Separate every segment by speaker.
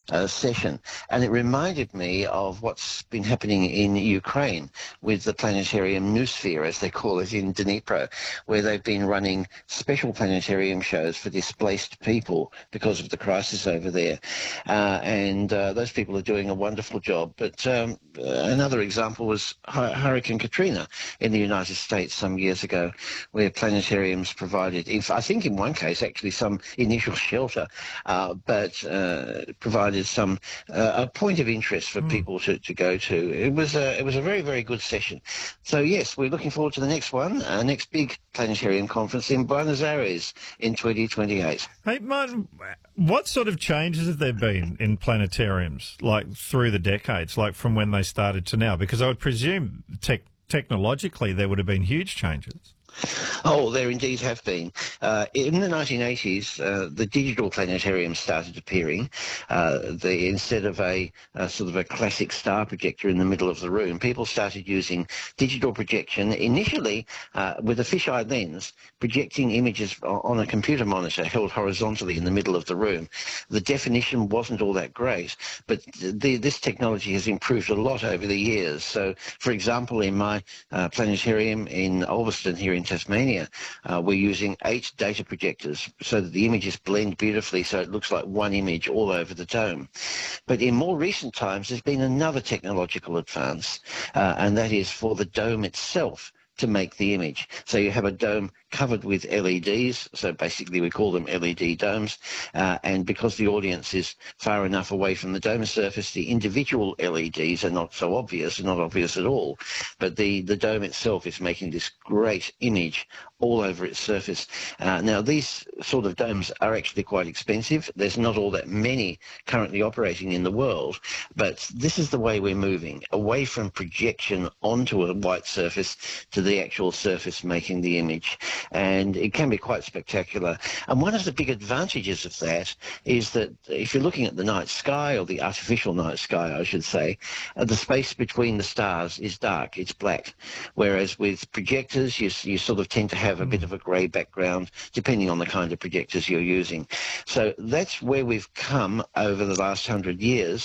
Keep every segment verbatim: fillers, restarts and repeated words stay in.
Speaker 1: uh, session, and it reminded me of what's been happening in Ukraine with the planetarium Noosphere, as they call it, in Dnipro, where they've been running special planetarium shows for displaced people because of the crisis over there. Uh, and uh, those people are doing a wonderful job. But um, another example was Hurricane Katrina in the United States some years ago, where planetariums provided, if, I think in one case, actually some initial shelter, uh, but uh, provided some uh, a point of interest for mm. people to, to go to. It was a it was a very very good session. So yes, we're looking forward to the next one, our next big planetarium conference in Buenos Aires in twenty twenty-eight.
Speaker 2: Hey Martin, what sort of changes have there been in planetariums, like through the decades, like from when they started to now? Because I would presume tech, technologically there would have been huge changes.
Speaker 1: Oh, there indeed have been. Uh, in the nineteen eighties, uh, the digital planetarium started appearing. Uh, the, instead of a, a sort of a classic star projector in the middle of the room, people started using digital projection, initially uh, with a fisheye lens, projecting images on a computer monitor held horizontally in the middle of the room. The definition wasn't all that great, but the, this technology has improved a lot over the years. So, for example, in my uh, planetarium in Ulverston here in Tasmania, uh, we're using eight data projectors so that the images blend beautifully, so it looks like one image all over the dome. But in more recent times, there's been another technological advance, uh, and that is for the dome itself to make the image. So you have a dome covered with L E Ds, so basically we call them L E D domes, uh, and because the audience is far enough away from the dome surface, the individual L E Ds are not so obvious, not obvious at all, but the, the dome itself is making this great image all over its surface. Uh, now, these sort of domes are actually quite expensive. There's not all that many currently operating in the world, but this is the way we're moving, away from projection onto a white surface to the actual surface making the image. And it can be quite spectacular. And one of the big advantages of that is that if you're looking at the night sky, or the artificial night sky, I should say, uh, the space between the stars is dark, it's black. Whereas with projectors, you, you sort of tend to have a bit of a grey background, depending on the kind of projectors you're using. So that's where we've come over the last hundred years.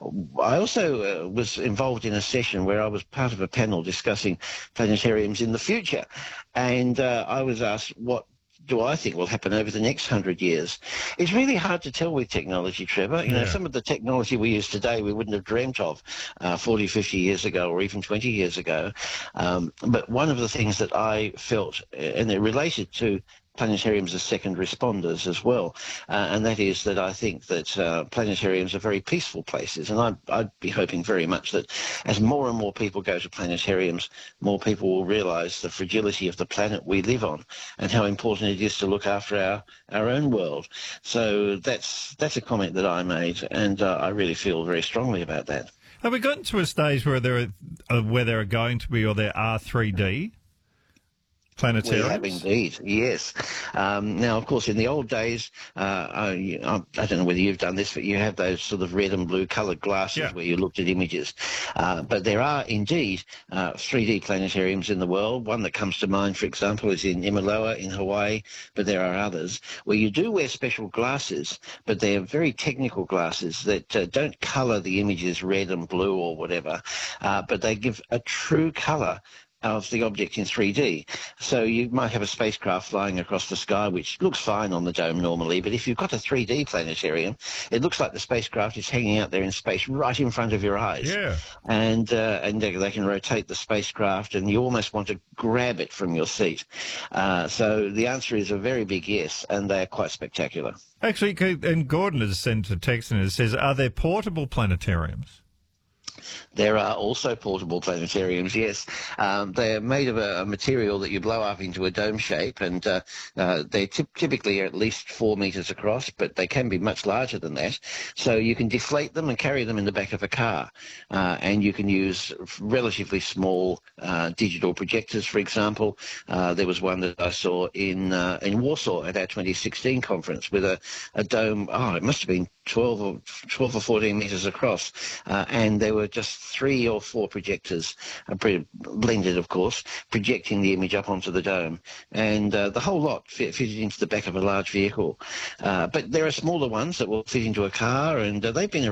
Speaker 1: I also uh, was involved in a session where I was part of a panel discussing planetariums in the future. And uh, I was asked, what do I think will happen over the next hundred years? It's really hard to tell with technology, Trevor. You yeah. know, some of the technology we use today we wouldn't have dreamt of uh, forty, fifty years ago, or even twenty years ago. Um, but one of the things that I felt, and it related to planetariums as second responders as well, uh, and that is that I think that uh, planetariums are very peaceful places, and I'd, I'd be hoping very much that as more and more people go to planetariums, more people will realise the fragility of the planet we live on and how important it is to look after our, our own world. So that's, that's a comment that I made, and uh, I really feel very strongly about that.
Speaker 2: Have we gotten to a stage where there are, uh, where there are going to be, or there are three D planetariums?
Speaker 1: We have indeed, yes. Um, now, of course, in the old days, uh, I, I don't know whether you've done this, but you have those sort of red and blue coloured glasses yeah. where you looked at images. Uh, but there are indeed uh, three D planetariums in the world. One that comes to mind, for example, is in Imaloa in Hawaii, but there are others where you do wear special glasses, but they're very technical glasses that uh, don't colour the images red and blue or whatever, uh, but they give a true colour of the object in three D. So you might have a spacecraft flying across the sky, which looks fine on the dome normally, but if you've got a three D planetarium, it looks like the spacecraft is hanging out there in space right in front of your eyes.
Speaker 2: Yeah.
Speaker 1: And, uh, and they, they can rotate the spacecraft, and you almost want to grab it from your seat. Uh, so the answer is a very big yes, and they're quite spectacular.
Speaker 2: Actually, and Gordon has sent a text and it says, are there portable planetariums?
Speaker 1: There are also portable planetariums, yes. Um, they're made of a, a material that you blow up into a dome shape, and uh, uh, they typically are at least four metres across, but they can be much larger than that. So you can deflate them and carry them in the back of a car, uh, and you can use relatively small uh, digital projectors, for example. Uh, there was one that I saw in uh, in Warsaw at our twenty sixteen conference with a, a dome, oh, it must have been twelve or, twelve or fourteen metres across, uh, and there were just three or four projectors, uh, blended of course, projecting the image up onto the dome, and uh, the whole lot fit, fitted into the back of a large vehicle. Uh, but there are smaller ones that will fit into a car, and uh, they've been